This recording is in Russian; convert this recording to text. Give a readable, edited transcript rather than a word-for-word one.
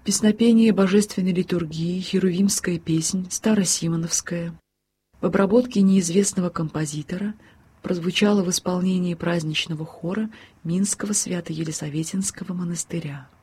Песнопение божественной литургии, херувимская песнь, старосимоновская, в обработке неизвестного композитора, прозвучало в исполнении праздничного хора Минского Свято-Елисаветинского монастыря.